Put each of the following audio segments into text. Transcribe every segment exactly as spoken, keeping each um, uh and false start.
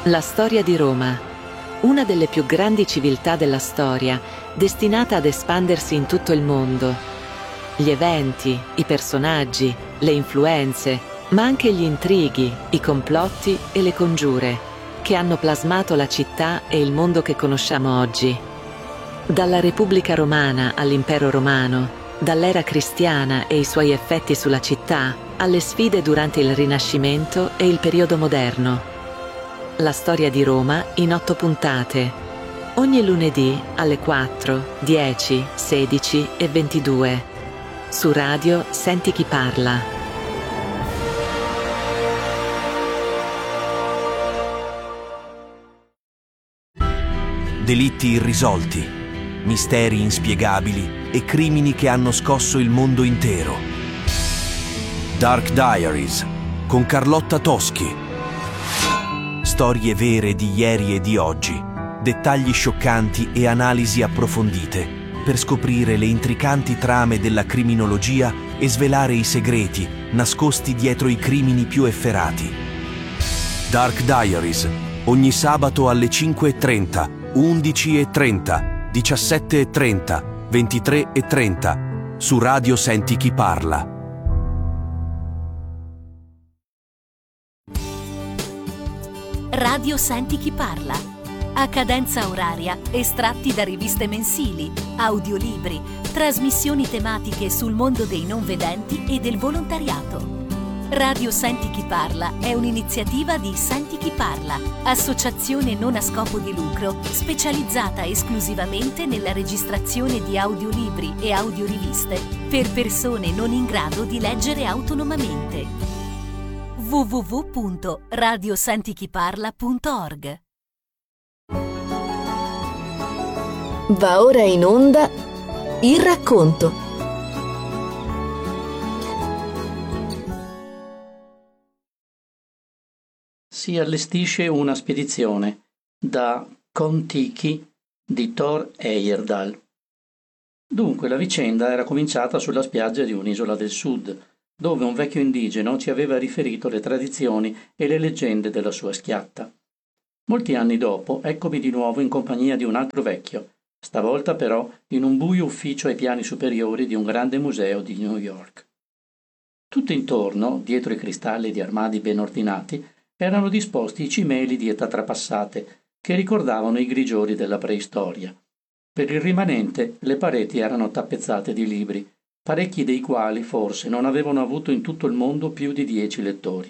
La storia di Roma, una delle più grandi civiltà della storia, destinata ad espandersi in tutto il mondo. Gli eventi, i personaggi, le influenze, ma anche gli intrighi, i complotti e le congiure, che hanno plasmato la città e il mondo che conosciamo oggi. Dalla Repubblica Romana all'Impero Romano, dall'era cristiana e i suoi effetti sulla città, alle sfide durante il Rinascimento e il periodo moderno. La storia di Roma in otto puntate. Ogni lunedì alle quattro, dieci, sedici e ventidue. Su Radio Senti Chi Parla. Delitti irrisolti, misteri inspiegabili e crimini che hanno scosso il mondo intero. Dark Diaries con Carlotta Toschi. Storie vere di ieri e di oggi, dettagli scioccanti e analisi approfondite per scoprire le intricanti trame della criminologia e svelare i segreti nascosti dietro i crimini più efferati. Dark Diaries, ogni sabato alle cinque e trenta, undici e trenta, diciassette e trenta, ventitré e trenta, su Radio Senti Chi Parla. Radio Senti Chi Parla. A cadenza oraria, estratti da riviste mensili, audiolibri, trasmissioni tematiche sul mondo dei non vedenti e del volontariato. Radio Senti Chi Parla è un'iniziativa di Senti Chi Parla, associazione non a scopo di lucro specializzata esclusivamente nella registrazione di audiolibri e audioriviste per persone non in grado di leggere autonomamente. w w w punto radio senti chi parla punto org. Va ora in onda Il Racconto. Si allestisce una spedizione da Kon-Tiki di Thor Heyerdahl. Dunque la vicenda era cominciata sulla spiaggia di un'isola del sud, dove un vecchio indigeno ci aveva riferito le tradizioni e le leggende della sua schiatta. Molti anni dopo, eccomi di nuovo in compagnia di un altro vecchio, stavolta però in un buio ufficio ai piani superiori di un grande museo di New York. Tutto intorno, dietro i cristalli di armadi ben ordinati, erano disposti i cimeli di età trapassate, che ricordavano i grigiori della preistoria. Per il rimanente, le pareti erano tappezzate di libri, parecchi dei quali forse non avevano avuto in tutto il mondo più di dieci lettori.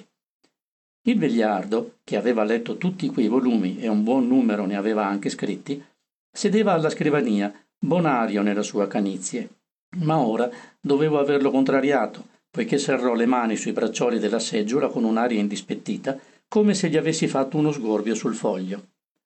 Il vegliardo, che aveva letto tutti quei volumi e un buon numero ne aveva anche scritti, sedeva alla scrivania, bonario nella sua canizie. Ma ora dovevo averlo contrariato, poiché serrò le mani sui braccioli della seggiola con un'aria indispettita, come se gli avessi fatto uno sgorbio sul foglio.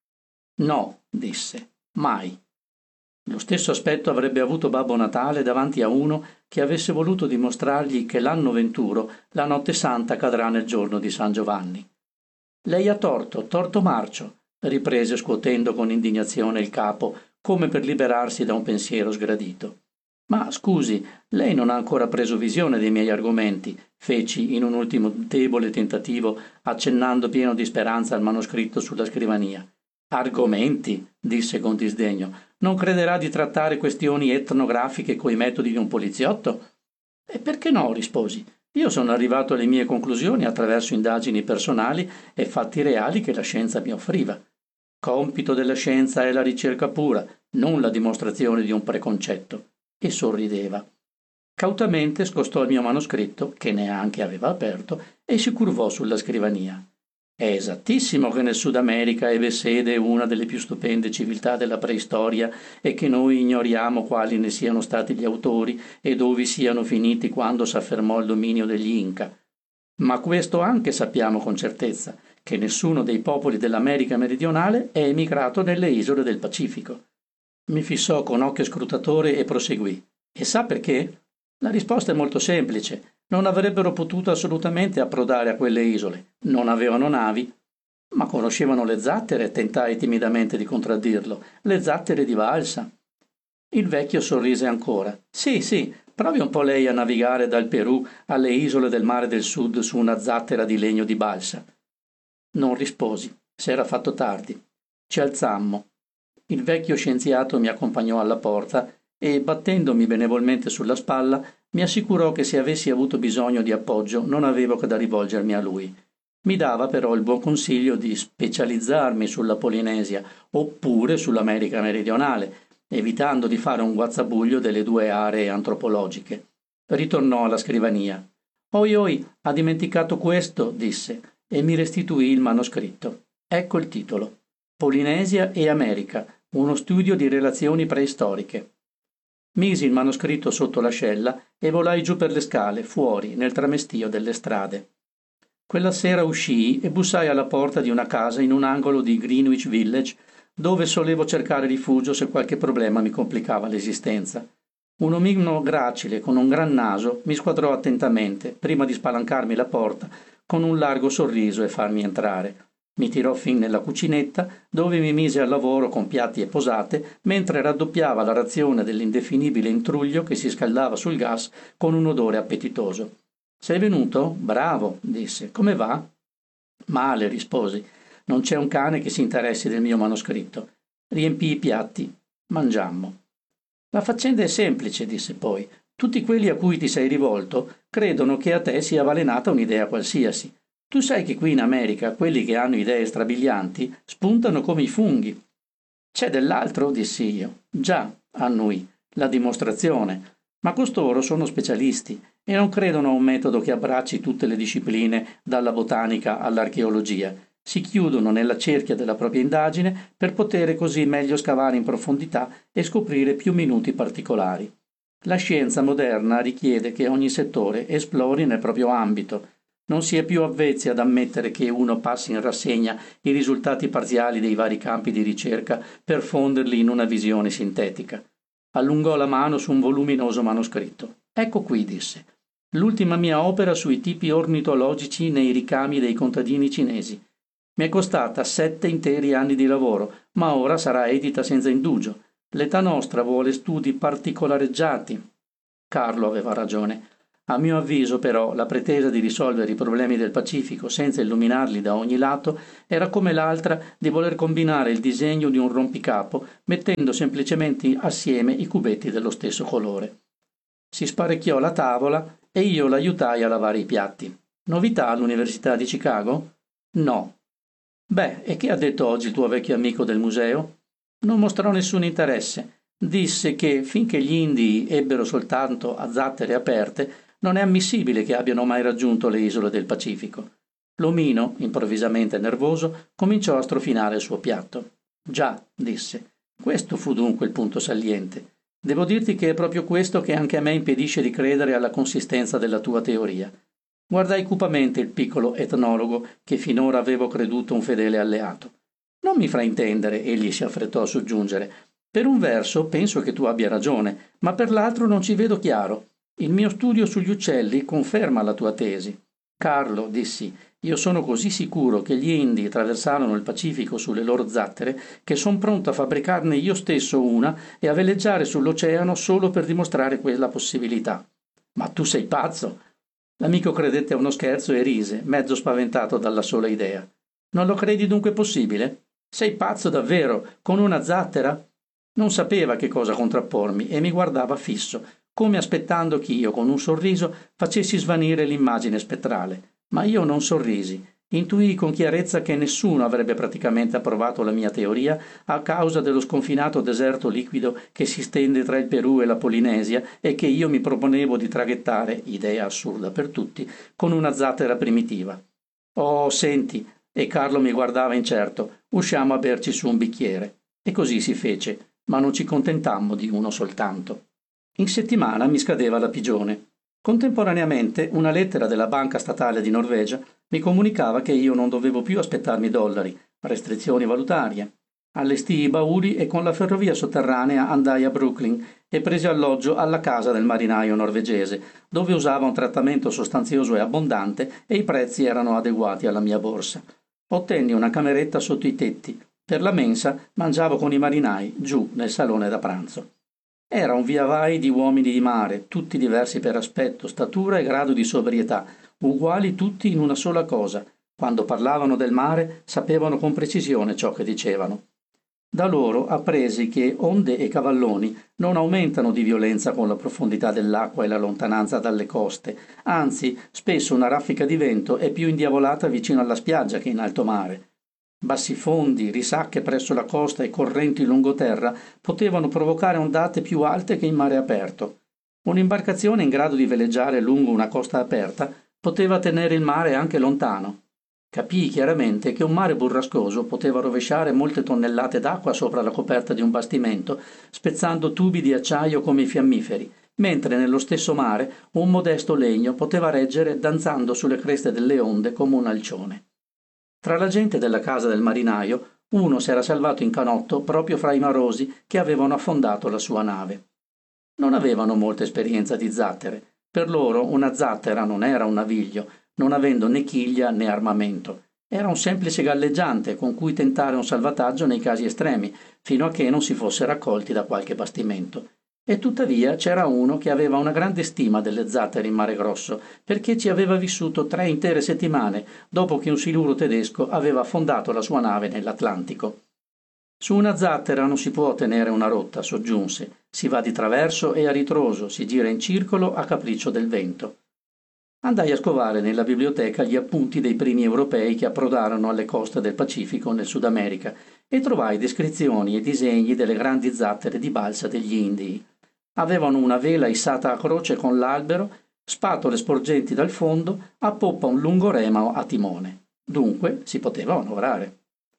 «No», disse, «mai». Lo stesso aspetto avrebbe avuto Babbo Natale davanti a uno che avesse voluto dimostrargli che l'anno venturo la notte santa cadrà nel giorno di San Giovanni. «Lei ha torto, torto marcio», riprese scuotendo con indignazione il capo, come per liberarsi da un pensiero sgradito. «Ma scusi, lei non ha ancora preso visione dei miei argomenti», feci in un ultimo debole tentativo, accennando pieno di speranza al manoscritto sulla scrivania. «Argomenti?» disse con disdegno. «Non crederà di trattare questioni etnografiche coi metodi di un poliziotto?» «E perché no?» risposi. «Io sono arrivato alle mie conclusioni attraverso indagini personali e fatti reali che la scienza mi offriva. Compito della scienza è la ricerca pura, non la dimostrazione di un preconcetto». E sorrideva. Cautamente scostò il mio manoscritto, che neanche aveva aperto, e si curvò sulla scrivania. «È esattissimo che nel Sud America ebbe sede una delle più stupende civiltà della preistoria e che noi ignoriamo quali ne siano stati gli autori e dove siano finiti quando s'affermò il dominio degli Inca. Ma questo anche sappiamo con certezza, che nessuno dei popoli dell'America meridionale è emigrato nelle isole del Pacifico». Mi fissò con occhio scrutatore e proseguì. «E sa perché? La risposta è molto semplice. Non avrebbero potuto assolutamente approdare a quelle isole. Non avevano navi». «Ma conoscevano le zattere», tentai timidamente di contraddirlo. «Le zattere di balsa». Il vecchio sorrise ancora. «Sì, sì, provi un po' lei a navigare dal Perù alle isole del Mare del Sud su una zattera di legno di balsa». Non risposi. S'era fatto tardi. Ci alzammo. Il vecchio scienziato mi accompagnò alla porta e, battendomi benevolmente sulla spalla, mi assicurò che se avessi avuto bisogno di appoggio non avevo che da rivolgermi a lui. Mi dava però il buon consiglio di specializzarmi sulla Polinesia oppure sull'America meridionale, evitando di fare un guazzabuglio delle due aree antropologiche. Ritornò alla scrivania. «Oi oi, ha dimenticato questo», disse, e mi restituì il manoscritto. Ecco il titolo. Polinesia e America, uno studio di relazioni preistoriche. Misi il manoscritto sotto l'ascella e volai giù per le scale, fuori, nel tramestio delle strade. Quella sera uscii e bussai alla porta di una casa in un angolo di Greenwich Village, dove solevo cercare rifugio se qualche problema mi complicava l'esistenza. Un omino gracile con un gran naso mi squadrò attentamente, prima di spalancarmi la porta, con un largo sorriso e farmi entrare. Mi tirò fin nella cucinetta, dove mi mise al lavoro con piatti e posate, mentre raddoppiava la razione dell'indefinibile intruglio che si scaldava sul gas con un odore appetitoso. «Sei venuto? Bravo», disse. «Come va?» «Male», risposi. «Non c'è un cane che si interessi del mio manoscritto». Riempii i piatti. Mangiammo. «La faccenda è semplice», disse poi. «Tutti quelli a cui ti sei rivolto credono che a te sia avvelenata un'idea qualsiasi. Tu sai che qui in America quelli che hanno idee strabilianti spuntano come i funghi». «C'è dell'altro?» dissi io. «Già», annui, «la dimostrazione. Ma costoro sono specialisti e non credono a un metodo che abbracci tutte le discipline, dalla botanica all'archeologia. Si chiudono nella cerchia della propria indagine per poter così meglio scavare in profondità e scoprire più minuti particolari. La scienza moderna richiede che ogni settore esplori nel proprio ambito. Non si è più avvezzi ad ammettere che uno passi in rassegna i risultati parziali dei vari campi di ricerca per fonderli in una visione sintetica. Allungò la mano su un voluminoso manoscritto. «Ecco qui», disse, «l'ultima mia opera sui tipi ornitologici nei ricami dei contadini cinesi. Mi è costata sette interi anni di lavoro, ma ora sarà edita senza indugio. L'età nostra vuole studi particolareggiati». Carlo aveva ragione. A mio avviso, però, la pretesa di risolvere i problemi del Pacifico senza illuminarli da ogni lato era come l'altra di voler combinare il disegno di un rompicapo mettendo semplicemente assieme i cubetti dello stesso colore. Si sparecchiò la tavola e io l'aiutai a lavare i piatti. «Novità all'Università di Chicago?» «No». «Beh, e che ha detto oggi il tuo vecchio amico del museo?» «Non mostrò nessun interesse. Disse che, finché gli indii ebbero soltanto a zattere aperte, non è ammissibile che abbiano mai raggiunto le isole del Pacifico». L'omino, improvvisamente nervoso, cominciò a strofinare il suo piatto. «Già», disse, «questo fu dunque il punto saliente. Devo dirti che è proprio questo che anche a me impedisce di credere alla consistenza della tua teoria». Guardai cupamente il piccolo etnologo che finora avevo creduto un fedele alleato. «Non mi fraintendere», egli si affrettò a soggiungere. «Per un verso penso che tu abbia ragione, ma per l'altro non ci vedo chiaro. Il mio studio sugli uccelli conferma la tua tesi». «Carlo», dissi, «io sono così sicuro che gli Indi attraversarono il Pacifico sulle loro zattere che son pronto a fabbricarne io stesso una e a veleggiare sull'oceano solo per dimostrare quella possibilità». «Ma tu sei pazzo!» L'amico credette a uno scherzo e rise, mezzo spaventato dalla sola idea. «Non lo credi dunque possibile? Sei pazzo davvero, con una zattera?» Non sapeva che cosa contrappormi e mi guardava fisso, come aspettando che io, con un sorriso, facessi svanire l'immagine spettrale. Ma io non sorrisi. Intuii con chiarezza che nessuno avrebbe praticamente approvato la mia teoria a causa dello sconfinato deserto liquido che si stende tra il Perù e la Polinesia e che io mi proponevo di traghettare, idea assurda per tutti, con una zattera primitiva. «Oh, senti», e Carlo mi guardava incerto, «usciamo a berci su un bicchiere». E così si fece, ma non ci contentammo di uno soltanto. In settimana mi scadeva la pigione. Contemporaneamente una lettera della Banca Statale di Norvegia mi comunicava che io non dovevo più aspettarmi dollari, restrizioni valutarie. Allestii i bauli e con la ferrovia sotterranea andai a Brooklyn e presi alloggio alla casa del marinaio norvegese, dove usava un trattamento sostanzioso e abbondante e i prezzi erano adeguati alla mia borsa. Ottenni una cameretta sotto i tetti. Per la mensa mangiavo con i marinai giù nel salone da pranzo. Era un via vai di uomini di mare, tutti diversi per aspetto, statura e grado di sobrietà, uguali tutti in una sola cosa: Quando parlavano del mare, sapevano con precisione ciò che dicevano. Da loro appresi che onde e cavalloni non aumentano di violenza con la profondità dell'acqua e la lontananza dalle coste, anzi, spesso una raffica di vento è più indiavolata vicino alla spiaggia che in alto mare. Bassifondi, risacche presso la costa e correnti lungoterra potevano provocare ondate più alte che in mare aperto. Un'imbarcazione in grado di veleggiare lungo una costa aperta poteva tenere il mare anche lontano. Capii chiaramente che un mare burrascoso poteva rovesciare molte tonnellate d'acqua sopra la coperta di un bastimento, spezzando tubi di acciaio come i fiammiferi, mentre nello stesso mare un modesto legno poteva reggere danzando sulle creste delle onde come un alcione. Tra la gente della casa del marinaio, uno s'era salvato in canotto proprio fra i marosi che avevano affondato la sua nave. Non avevano molta esperienza di zattere. Per loro una zattera non era un naviglio, non avendo né chiglia né armamento. Era un semplice galleggiante con cui tentare un salvataggio nei casi estremi, fino a che non si fosse raccolti da qualche bastimento. E tuttavia c'era uno che aveva una grande stima delle zattere in mare grosso, perché ci aveva vissuto tre intere settimane dopo che un siluro tedesco aveva affondato la sua nave nell'Atlantico. Su una zattera non si può tenere una rotta, soggiunse. Si va di traverso e a ritroso, si gira in circolo a capriccio del vento. Andai a scovare nella biblioteca gli appunti dei primi europei che approdarono alle coste del Pacifico nel Sud America e trovai descrizioni e disegni delle grandi zattere di balsa degli Indii. Avevano una vela issata a croce con l'albero, spatole sporgenti dal fondo, a poppa un lungo remo a timone. Dunque si poteva manovrare.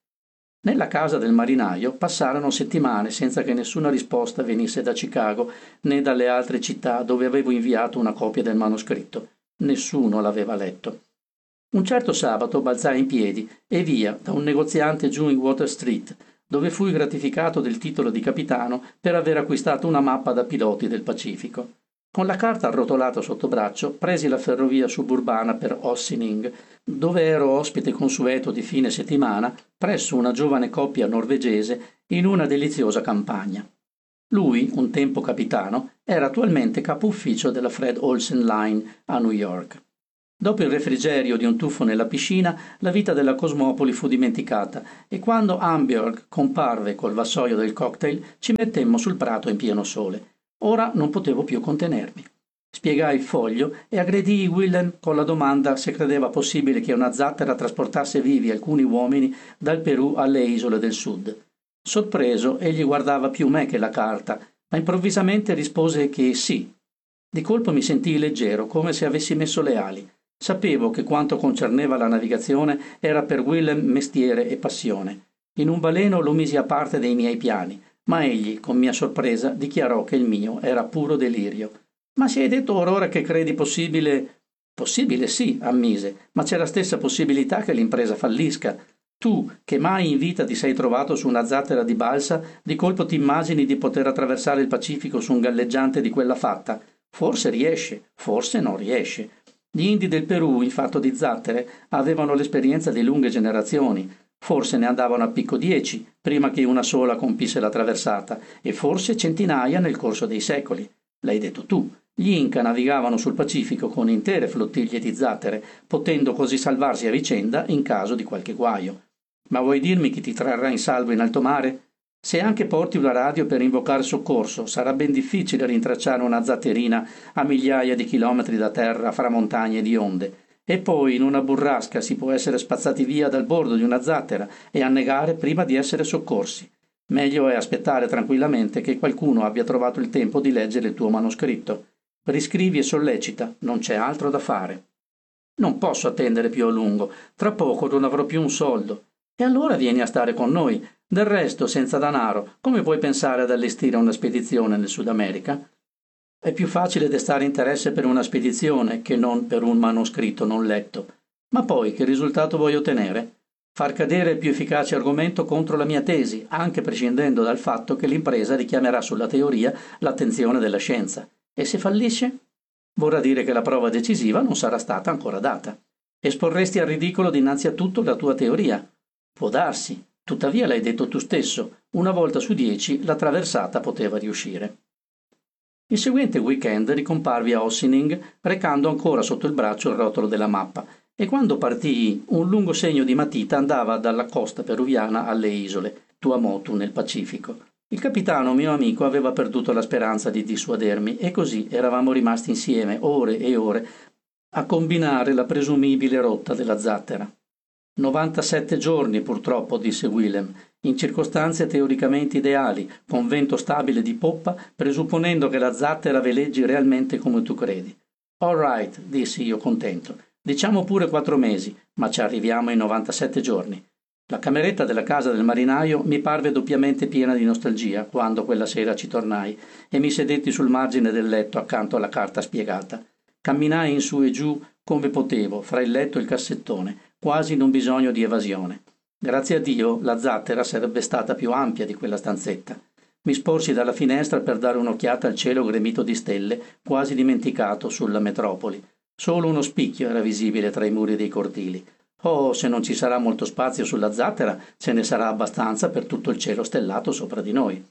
Nella casa del marinaio passarono settimane senza che nessuna risposta venisse da Chicago né dalle altre città dove avevo inviato una copia del manoscritto. Nessuno l'aveva letto. Un certo sabato balzai in piedi e via da un negoziante giù in Water Street, dove fui gratificato del titolo di capitano per aver acquistato una mappa da piloti del Pacifico. Con la carta arrotolata sotto braccio presi la ferrovia suburbana per Ossining, dove ero ospite consueto di fine settimana presso una giovane coppia norvegese in una deliziosa campagna. Lui, un tempo capitano, era attualmente capo ufficio della Fred Olsen Line a New York. Dopo il refrigerio di un tuffo nella piscina, la vita della Cosmopoli fu dimenticata e quando Amberg comparve col vassoio del cocktail ci mettemmo sul prato in pieno sole. Ora non potevo più contenermi. Spiegai il foglio e aggredii Willem con la domanda se credeva possibile che una zattera trasportasse vivi alcuni uomini dal Perù alle isole del sud. Sorpreso, egli guardava più me che la carta, ma improvvisamente rispose che sì. Di colpo mi sentii leggero, come se avessi messo le ali. Sapevo che quanto concerneva la navigazione era per Willem mestiere e passione. In un baleno lo misi a parte dei miei piani, ma egli, con mia sorpresa, dichiarò che il mio era puro delirio. «Ma si hai detto orora che credi possibile...» «Possibile sì», ammise, «ma c'è la stessa possibilità che l'impresa fallisca. Tu, che mai in vita ti sei trovato su una zattera di balsa, di colpo ti immagini di poter attraversare il Pacifico su un galleggiante di quella fatta? Forse riesce, forse non riesce. Gli indi del Perù, in fatto di zattere, avevano l'esperienza di lunghe generazioni. Forse ne andavano a picco dieci, prima che una sola compisse la traversata, e forse centinaia nel corso dei secoli. L'hai detto tu. Gli Inca navigavano sul Pacifico con intere flottiglie di zattere, potendo così salvarsi a vicenda in caso di qualche guaio. Ma vuoi dirmi chi ti trarrà in salvo in alto mare? Se anche porti una radio per invocare soccorso, sarà ben difficile rintracciare una zatterina a migliaia di chilometri da terra fra montagne di onde. E poi in una burrasca si può essere spazzati via dal bordo di una zattera e annegare prima di essere soccorsi. Meglio è aspettare tranquillamente che qualcuno abbia trovato il tempo di leggere il tuo manoscritto. Riscrivi e sollecita, non c'è altro da fare. Non posso attendere più a lungo, tra poco non avrò più un soldo. E allora vieni a stare con noi. Del resto, senza danaro, come puoi pensare ad allestire una spedizione nel Sud America? È più facile destare interesse per una spedizione che non per un manoscritto non letto. Ma poi che risultato vuoi ottenere? Far cadere il più efficace argomento contro la mia tesi, anche prescindendo dal fatto che l'impresa richiamerà sulla teoria l'attenzione della scienza. E se fallisce? Vorrà dire che la prova decisiva non sarà stata ancora data. Esporresti al ridicolo dinanzi a tutto la tua teoria. Può darsi, tuttavia l'hai detto tu stesso, una volta su dieci la traversata poteva riuscire. Il seguente weekend ricomparvi a Ossining recando ancora sotto il braccio il rotolo della mappa e quando partii un lungo segno di matita andava dalla costa peruviana alle isole Tuamotu nel Pacifico. Il capitano, mio amico, aveva perduto la speranza di dissuadermi e così eravamo rimasti insieme ore e ore a combinare la presumibile rotta della zattera. novantasette giorni purtroppo, disse Willem, in circostanze teoricamente ideali, con vento stabile di poppa, presupponendo che la zattera veleggi realmente come tu credi. All right, dissi io contento. Diciamo pure quattro mesi, ma ci arriviamo in novantasette giorni. La cameretta della casa del marinaio mi parve doppiamente piena di nostalgia quando quella sera ci tornai e mi sedetti sul margine del letto accanto alla carta spiegata. Camminai in su e giù come potevo, fra il letto e il cassettone, quasi in un bisogno di evasione. Grazie a Dio la zattera sarebbe stata più ampia di quella stanzetta. Mi sporsi dalla finestra per dare un'occhiata al cielo gremito di stelle, quasi dimenticato sulla metropoli. Solo uno spicchio era visibile tra i muri dei cortili. Oh, se non ci sarà molto spazio sulla zattera, ce ne sarà abbastanza per tutto il cielo stellato sopra di noi.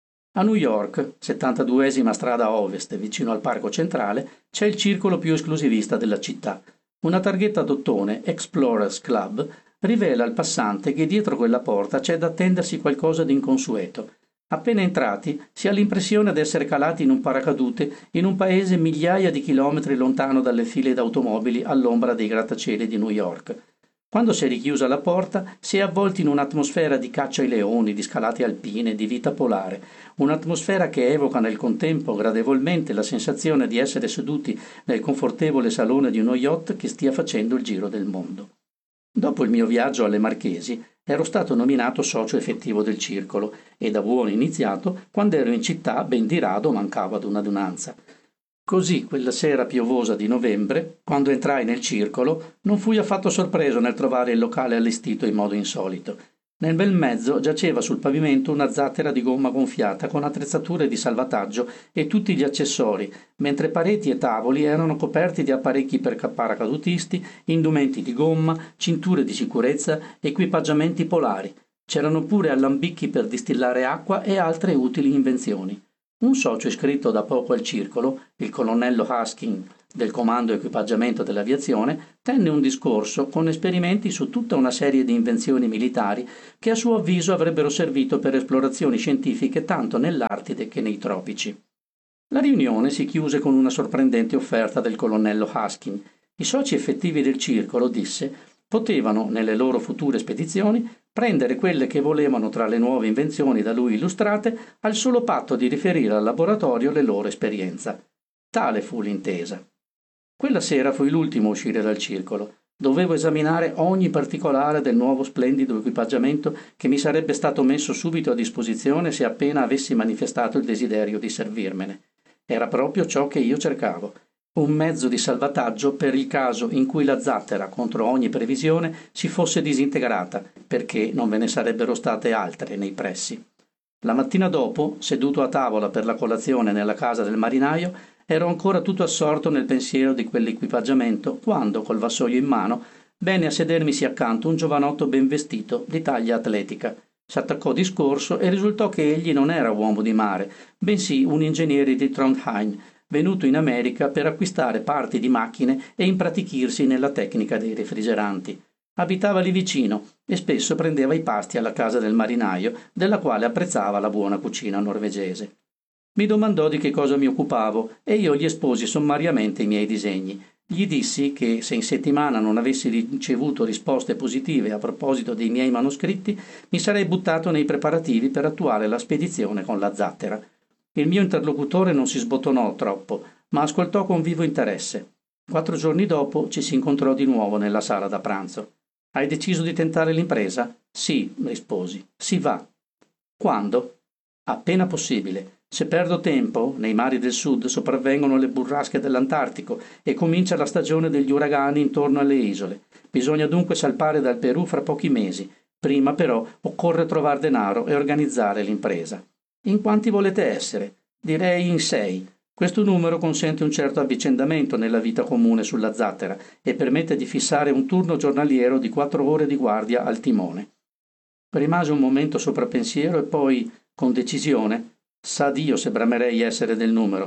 A New York, settantaduesima strada a ovest, vicino al parco centrale, c'è il circolo più esclusivista della città. Una targhetta d'ottone, Explorers Club, rivela al passante che dietro quella porta c'è da attendersi qualcosa di inconsueto. Appena entrati, si ha l'impressione d'essere calati in un paracadute in un paese migliaia di chilometri lontano dalle file d'automobili all'ombra dei grattacieli di New York. Quando si è richiusa la porta, si è avvolti in un'atmosfera di caccia ai leoni, di scalate alpine, di vita polare, un'atmosfera che evoca nel contempo gradevolmente la sensazione di essere seduti nel confortevole salone di uno yacht che stia facendo il giro del mondo. Dopo il mio viaggio alle Marchesi, ero stato nominato socio effettivo del circolo e da buon iniziato, quando ero in città, ben di rado mancavo ad un'adunanza. Così, quella sera piovosa di novembre, quando entrai nel circolo, non fui affatto sorpreso nel trovare il locale allestito in modo insolito. Nel bel mezzo giaceva sul pavimento una zattera di gomma gonfiata con attrezzature di salvataggio e tutti gli accessori, mentre pareti e tavoli erano coperti di apparecchi per paracadutisti, indumenti di gomma, cinture di sicurezza, equipaggiamenti polari. C'erano pure allambicchi per distillare acqua e altre utili invenzioni. Un socio iscritto da poco al circolo, il colonnello Haskin del Comando Equipaggiamento dell'Aviazione, tenne un discorso con esperimenti su tutta una serie di invenzioni militari che a suo avviso avrebbero servito per esplorazioni scientifiche tanto nell'Artide che nei tropici. La riunione si chiuse con una sorprendente offerta del colonnello Haskin. I soci effettivi del circolo, disse, potevano, nelle loro future spedizioni, prendere quelle che volevano tra le nuove invenzioni da lui illustrate al solo patto di riferire al laboratorio le loro esperienze. Tale fu l'intesa. Quella sera fui l'ultimo a uscire dal circolo. Dovevo esaminare ogni particolare del nuovo splendido equipaggiamento che mi sarebbe stato messo subito a disposizione se appena avessi manifestato il desiderio di servirmene. Era proprio ciò che io cercavo. Un mezzo di salvataggio per il caso in cui la zattera, contro ogni previsione, si fosse disintegrata, perché non ve ne sarebbero state altre nei pressi. La mattina dopo, seduto a tavola per la colazione nella casa del marinaio, ero ancora tutto assorto nel pensiero di quell'equipaggiamento, quando, col vassoio in mano, venne a sedermisi accanto un giovanotto ben vestito, di taglia atletica. S'attaccò discorso e risultò che egli non era uomo di mare, bensì un ingegnere di Trondheim, venuto in America per acquistare parti di macchine e impratichirsi nella tecnica dei refrigeranti. Abitava lì vicino e spesso prendeva i pasti alla casa del marinaio, della quale apprezzava la buona cucina norvegese. Mi domandò di che cosa mi occupavo e io gli esposi sommariamente i miei disegni. Gli dissi che se in settimana non avessi ricevuto risposte positive a proposito dei miei manoscritti, mi sarei buttato nei preparativi per attuare la spedizione con la zattera. Il mio interlocutore non si sbottonò troppo, ma ascoltò con vivo interesse. Quattro giorni dopo ci si incontrò di nuovo nella sala da pranzo. «Hai deciso di tentare l'impresa?» «Sì», risposi. «Si va». «Quando?» «Appena possibile. Se perdo tempo, nei mari del sud sopravvengono le burrasche dell'Antartico e comincia la stagione degli uragani intorno alle isole. Bisogna dunque salpare dal Perù fra pochi mesi. Prima però occorre trovare denaro e organizzare l'impresa». «In quanti volete essere?» «Direi in sei. Questo numero consente un certo avvicendamento nella vita comune sulla zattera e permette di fissare un turno giornaliero di quattro ore di guardia al timone». Rimase un momento sopra pensiero e poi, con decisione, «Sa Dio se bramerei essere del numero.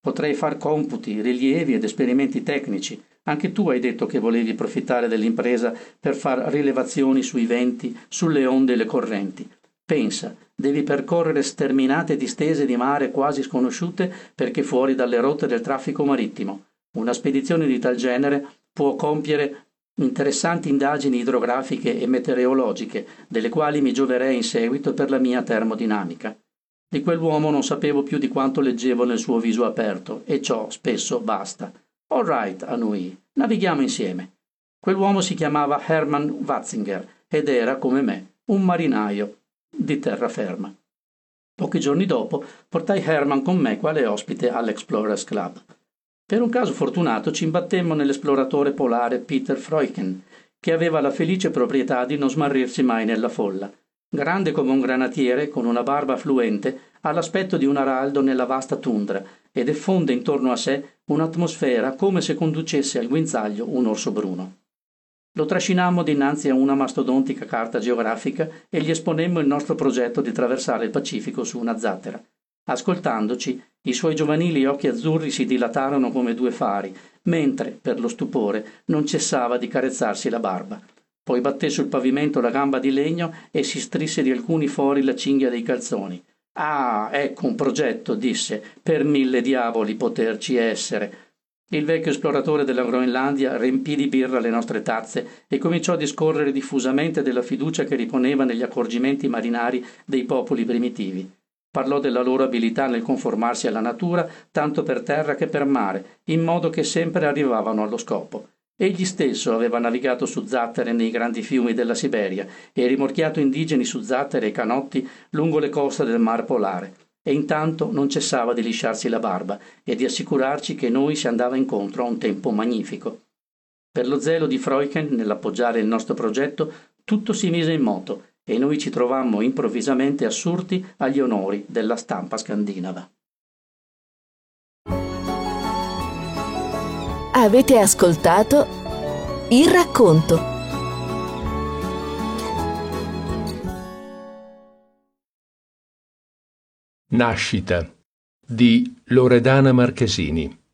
Potrei far computi, rilievi ed esperimenti tecnici. Anche tu hai detto che volevi approfittare dell'impresa per far rilevazioni sui venti, sulle onde e le correnti. Pensa, devi percorrere sterminate distese di mare quasi sconosciute perché fuori dalle rotte del traffico marittimo. Una spedizione di tal genere può compiere interessanti indagini idrografiche e meteorologiche, delle quali mi gioverei in seguito per la mia termodinamica. Di quell'uomo non sapevo più di quanto leggevo nel suo viso aperto, e ciò spesso basta. All right, annui, navighiamo insieme. Quell'uomo si chiamava Hermann Watzinger ed era, come me, un marinaio di terraferma. Pochi giorni dopo portai Hermann con me quale ospite all'Explorers Club. Per un caso fortunato ci imbattemmo nell'esploratore polare Peter Freuchen, che aveva la felice proprietà di non smarrirsi mai nella folla. Grande come un granatiere, con una barba fluente, ha l'aspetto di un araldo nella vasta tundra ed effonde intorno a sé un'atmosfera come se conducesse al guinzaglio un orso bruno. Lo trascinammo dinanzi a una mastodontica carta geografica e gli esponemmo il nostro progetto di attraversare il Pacifico su una zattera. Ascoltandoci, i suoi giovanili occhi azzurri si dilatarono come due fari, mentre, per lo stupore, non cessava di carezzarsi la barba. Poi batté sul pavimento la gamba di legno e si strinse di alcuni fori la cinghia dei calzoni. «Ah, ecco un progetto», disse, «per mille diavoli poterci essere». Il vecchio esploratore della Groenlandia riempì di birra le nostre tazze e cominciò a discorrere diffusamente della fiducia che riponeva negli accorgimenti marinari dei popoli primitivi. Parlò della loro abilità nel conformarsi alla natura, tanto per terra che per mare, in modo che sempre arrivavano allo scopo. Egli stesso aveva navigato su zattere nei grandi fiumi della Siberia e rimorchiato indigeni su zattere e canotti lungo le coste del Mar Polare, e intanto non cessava di lisciarsi la barba e di assicurarci che noi si andava incontro a un tempo magnifico. Per lo zelo di Freuchen nell'appoggiare il nostro progetto, tutto si mise in moto e noi ci trovammo improvvisamente assurti agli onori della stampa scandinava. Avete ascoltato Il racconto. Nascita di Loredana Marchesini.